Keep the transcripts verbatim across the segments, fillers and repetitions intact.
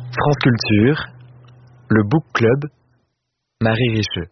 France Culture, le Book Club, Marie Richeux.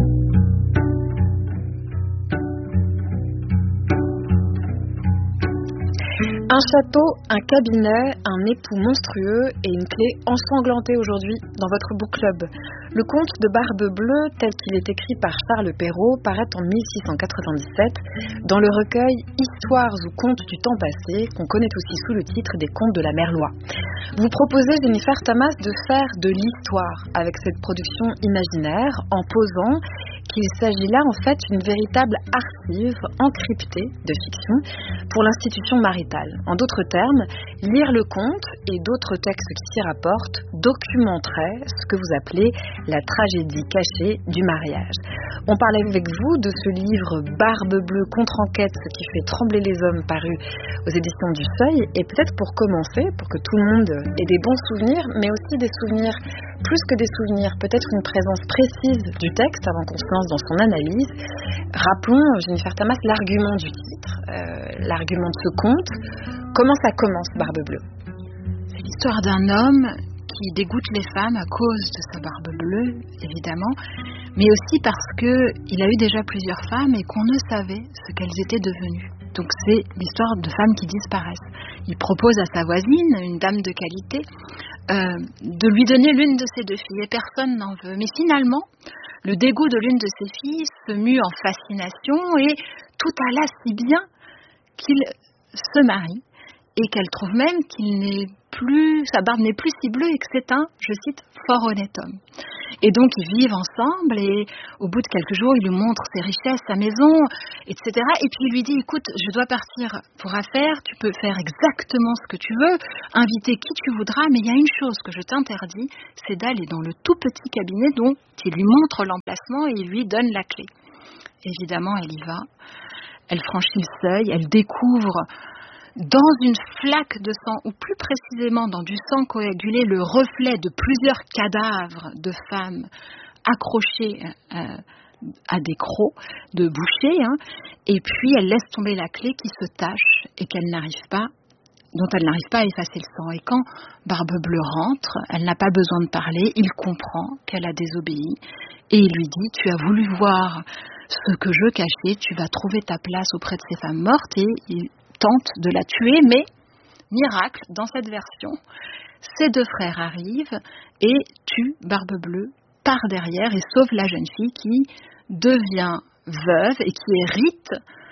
Un château, un cabinet, un époux monstrueux et une clé ensanglantée aujourd'hui dans votre book club. Le conte de Barbe Bleue, tel qu'il est écrit par Charles Perrault, paraît en mille six cent quatre-vingt-dix-sept dans le recueil Histoires ou contes du temps passé, qu'on connaît aussi sous le titre des contes de la Merlois. Vous proposez, Jennifer Tamas, de faire de l'histoire avec cette production imaginaire en posant qu'il s'agit là en fait d'une véritable archive encryptée de fiction pour l'institution maritale. En d'autres termes, lire le conte et d'autres textes qui s'y rapportent documenteraient ce que vous appelez la tragédie cachée du mariage. On parlait avec vous de ce livre Barbe Bleue contre-enquête, ce qui fait trembler les hommes, paru aux éditions du Seuil. Et peut-être pour commencer, pour que tout le monde ait des bons souvenirs, mais aussi des souvenirs, plus que des souvenirs, peut-être une présence précise du texte avant qu'on se lance dans son analyse. Rappelons, Jennifer Tamas, l'argument du titre, euh, l'argument de ce conte. Comment ça commence, Barbe Bleue ? C'est l'histoire d'un homme qui dégoûte les femmes à cause de sa barbe bleue, évidemment, mais aussi parce qu'il a eu déjà plusieurs femmes et qu'on ne savait ce qu'elles étaient devenues. Donc c'est l'histoire de femmes qui disparaissent. Il propose à sa voisine, une dame de qualité, euh, de lui donner l'une de ses deux filles et personne n'en veut. Mais finalement, le dégoût de l'une de ses filles se mue en fascination et tout alla si bien qu'il se marie et qu'elle trouve même qu'il n'est plus, sa barbe n'est plus si bleue et que c'est un, je cite, fort honnête homme. Et donc ils vivent ensemble et au bout de quelques jours, il lui montre ses richesses, sa maison, et cetera. Et puis il lui dit, écoute, je dois partir pour affaires, tu peux faire exactement ce que tu veux, inviter qui tu voudras, mais il y a une chose que je t'interdis, c'est d'aller dans le tout petit cabinet dont il lui montre l'emplacement et il lui donne la clé. Évidemment, elle y va, elle franchit le seuil, elle découvre dans une flaque de sang, ou plus précisément dans du sang coagulé, le reflet de plusieurs cadavres de femmes accrochées euh, à des crocs de boucher, hein, et puis elle laisse tomber la clé qui se tache et qu'elle n'arrive pas, dont elle n'arrive pas à effacer le sang. Et quand Barbe Bleue rentre, elle n'a pas besoin de parler, il comprend qu'elle a désobéi et il lui dit, tu as voulu voir ce que je cachais, tu vas trouver ta place auprès de ces femmes mortes, et il tente de la tuer, mais miracle, dans cette version, ses deux frères arrivent et tuent Barbe Bleue par derrière et sauvent la jeune fille qui devient veuve et qui hérite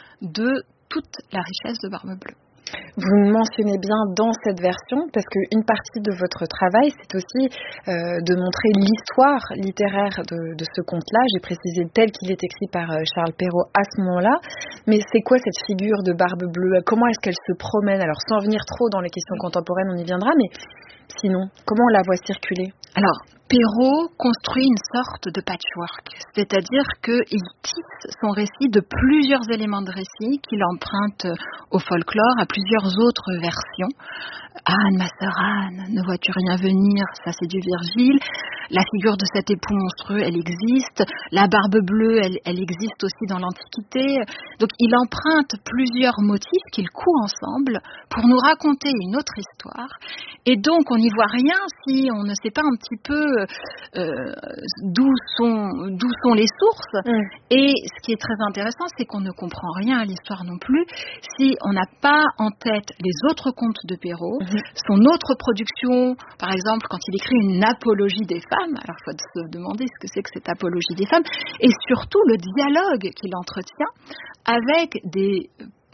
de toute la richesse de Barbe Bleue. Vous mentionnez bien dans cette version, parce qu'une partie de votre travail, c'est aussi euh, de montrer l'histoire littéraire de, de ce conte-là. J'ai précisé tel qu'il est écrit par euh, Charles Perrault à ce moment-là. Mais c'est quoi cette figure de Barbe Bleue ? Comment est-ce qu'elle se promène ? Alors, sans venir trop dans les questions contemporaines, on y viendra, mais sinon, comment on la voit circuler ? Alors, Perrault construit une sorte de patchwork, c'est-à-dire qu'il tisse son récit de plusieurs éléments de récit qu'il emprunte au folklore, à plusieurs autres versions. Anne, ma sœur Anne, ne vois-tu rien venir, ça c'est du Virgile. La figure de cet époux monstrueux, elle existe. La barbe bleue, elle, elle existe aussi dans l'Antiquité. Donc il emprunte plusieurs motifs qu'il coud ensemble pour nous raconter une autre histoire. Et donc on n'y voit rien si on ne sait pas un petit peu euh, d'où sont, d'où sont les sources. Mmh. Et ce qui est très intéressant, c'est qu'on ne comprend rien à l'histoire non plus si on n'a pas en tête les autres contes de Perrault, mmh. son autre production, par exemple quand il écrit une apologie des femmes. Alors, il faut se demander ce que c'est que cette apologie des femmes, et surtout le dialogue qu'il entretient avec des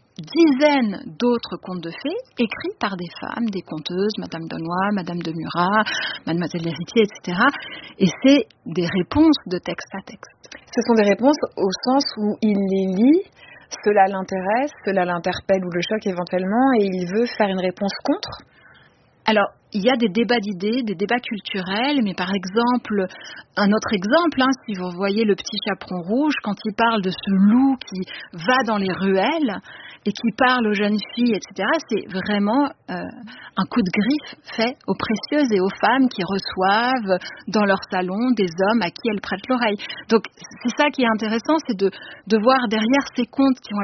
dizaines d'autres contes de fées écrits par des femmes, des conteuses, Madame d'Aulnoy, Madame de Murat, Mademoiselle l'Héritier, et cetera. Et c'est des réponses de texte à texte. Ce sont des réponses au sens où il les lit, cela l'intéresse, cela l'interpelle ou le choque éventuellement, et il veut faire une réponse contre ? Alors, il y a des débats d'idées, des débats culturels, mais par exemple, un autre exemple, hein, si vous voyez Le Petit Chaperon Rouge, quand il parle de ce loup qui va dans les ruelles et qui parle aux jeunes filles, et cetera, c'est vraiment euh, un coup de griffe fait aux précieuses et aux femmes qui reçoivent dans leur salon des hommes à qui elles prêtent l'oreille. Donc, c'est ça qui est intéressant, c'est de, de voir derrière ces contes qui ont l'air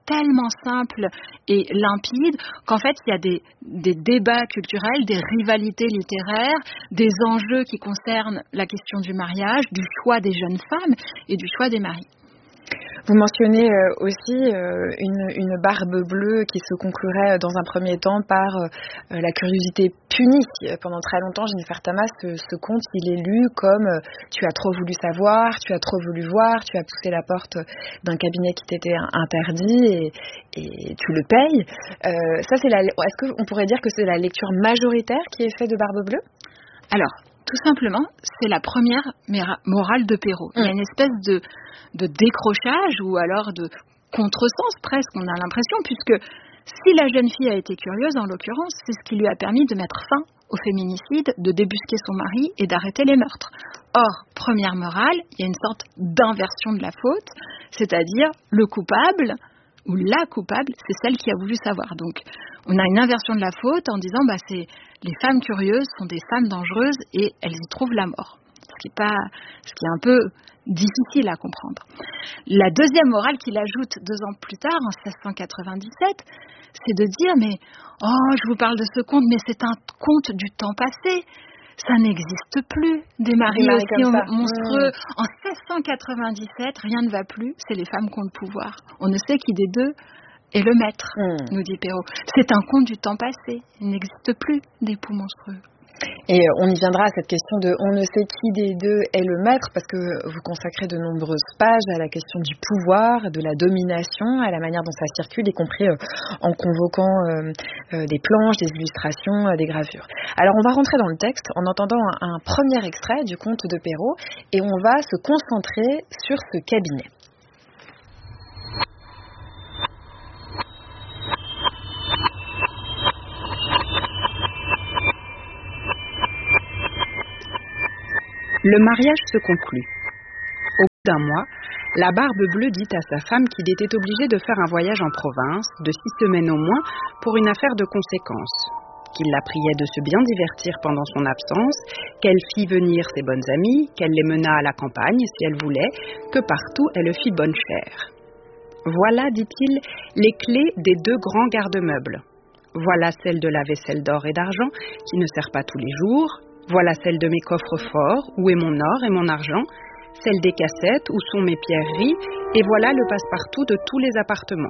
tellement simple et limpide qu'en fait, il y a des, des débats culturels, des rivalités littéraires, des enjeux qui concernent la question du mariage, du choix des jeunes femmes et du choix des maris. Vous mentionnez euh, aussi euh, une, une barbe bleue qui se conclurait dans un premier temps par euh, la curiosité punie. Pendant très longtemps, Jennifer Tamas, ce, ce conte, il est lu comme euh, tu as trop voulu savoir, tu as trop voulu voir, tu as poussé la porte d'un cabinet qui t'était interdit et, et tu le payes. Euh, ça, c'est la. Est-ce qu'on pourrait dire que c'est la lecture majoritaire qui est faite de Barbe bleue ? Alors, tout simplement, c'est la première morale de Perrault. Mmh. Il y a une espèce de, de décrochage ou alors de contresens presque, on a l'impression, puisque si la jeune fille a été curieuse, en l'occurrence, c'est ce qui lui a permis de mettre fin au féminicide, de débusquer son mari et d'arrêter les meurtres. Or, première morale, il y a une sorte d'inversion de la faute, c'est-à-dire le coupable ou la coupable, c'est celle qui a voulu savoir. Donc, on a une inversion de la faute en disant bah c'est les femmes curieuses sont des femmes dangereuses et elles y trouvent la mort. Ce qui est pas, ce qui est un peu difficile à comprendre. La deuxième morale qu'il ajoute deux ans plus tard, en seize cent quatre-vingt-dix-sept, c'est de dire mais oh je vous parle de ce conte, mais c'est un conte du temps passé. Ça n'existe plus, des maris, des maris aussi monstrueux. Mmh. En seize cent quatre-vingt-dix-sept, rien ne va plus, c'est les femmes qui ont le pouvoir. On ne sait qui des deux est le maître, mmh. nous dit Perrault. C'est un conte du temps passé, il n'existe plus d'époux monstrueux. Et on y viendra à cette question de on ne sait qui des deux est le maître, parce que vous consacrez de nombreuses pages à la question du pouvoir, de la domination, à la manière dont ça circule, y compris en convoquant des planches, des illustrations, des gravures. Alors on va rentrer dans le texte en entendant un, un premier extrait du conte de Perrault et on va se concentrer sur ce cabinet. Le mariage se conclut. Au bout d'un mois, la Barbe bleue dit à sa femme qu'il était obligé de faire un voyage en province, de six semaines au moins, pour une affaire de conséquence. Qu'il la priait de se bien divertir pendant son absence, qu'elle fit venir ses bonnes amies, qu'elle les menât à la campagne si elle voulait, que partout elle fit bonne chère. Voilà, dit-il, les clés des deux grands garde-meubles. Voilà celle de la vaisselle d'or et d'argent, qui ne sert pas tous les jours. Voilà celle de mes coffres forts, où est mon or et mon argent, celle des cassettes, où sont mes pierreries, et voilà le passe-partout de tous les appartements.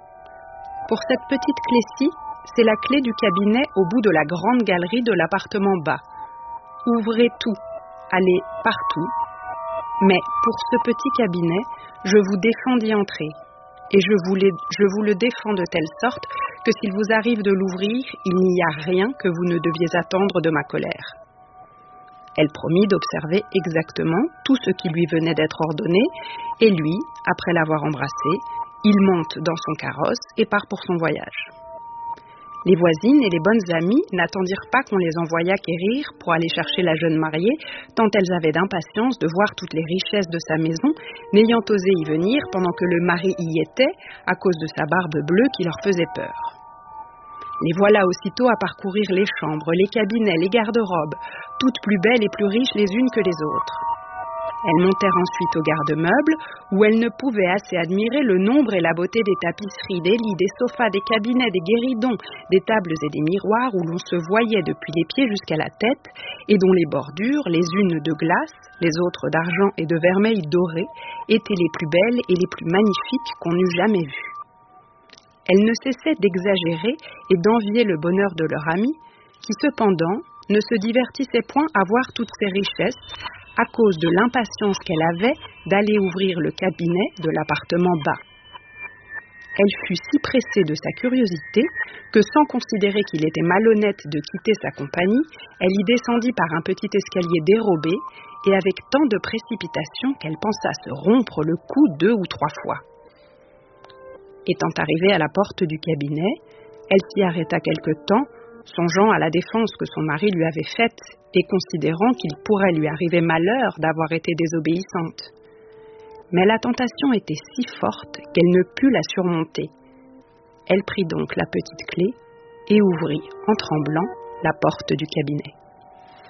Pour cette petite clé-ci, c'est la clé du cabinet au bout de la grande galerie de l'appartement bas. Ouvrez tout, allez partout, mais pour ce petit cabinet, je vous défends d'y entrer, et je vous, les, je vous le défends de telle sorte que s'il vous arrive de l'ouvrir, il n'y a rien que vous ne deviez attendre de ma colère. Elle promit d'observer exactement tout ce qui lui venait d'être ordonné, et lui, après l'avoir embrassée, il monte dans son carrosse et part pour son voyage. Les voisines et les bonnes amies n'attendirent pas qu'on les envoyât quérir pour aller chercher la jeune mariée, tant elles avaient d'impatience de voir toutes les richesses de sa maison, n'ayant osé y venir pendant que le mari y était, à cause de sa barbe bleue qui leur faisait peur. Les voilà aussitôt à parcourir les chambres, les cabinets, les garde-robes, toutes plus belles et plus riches les unes que les autres. Elles montèrent ensuite au garde-meubles, où elles ne pouvaient assez admirer le nombre et la beauté des tapisseries, des lits, des sofas, des cabinets, des guéridons, des tables et des miroirs où l'on se voyait depuis les pieds jusqu'à la tête, et dont les bordures, les unes de glace, les autres d'argent et de vermeil doré, étaient les plus belles et les plus magnifiques qu'on eût jamais vues. Elles ne cessaient d'exagérer et d'envier le bonheur de leur amie, qui cependant ne se divertissait point à voir toutes ces richesses à cause de l'impatience qu'elle avait d'aller ouvrir le cabinet de l'appartement bas. Elle fut si pressée de sa curiosité que, sans considérer qu'il était malhonnête de quitter sa compagnie, elle y descendit par un petit escalier dérobé et avec tant de précipitation qu'elle pensa se rompre le cou deux ou trois fois. Étant arrivée à la porte du cabinet, elle s'y arrêta quelque temps, songeant à la défense que son mari lui avait faite et considérant qu'il pourrait lui arriver malheur d'avoir été désobéissante. Mais la tentation était si forte qu'elle ne put la surmonter. Elle prit donc la petite clé et ouvrit, en tremblant, la porte du cabinet.